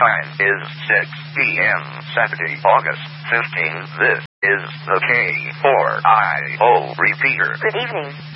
Time is 6 p.m. Saturday, August 15. This is the K4IO repeater. Good evening.